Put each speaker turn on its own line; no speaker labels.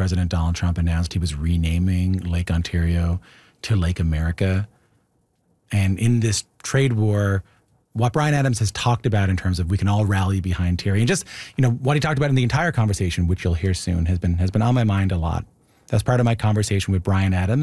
President Donald Trump announced he was renaming Lake Ontario to Lake America. And in this trade war, what Bryan Adams has talked about in terms of we can all rally behind Terry, and just, what he talked about in the entire conversation, which you'll hear soon, has been on my mind a lot. That's part of my conversation with Bryan Adams.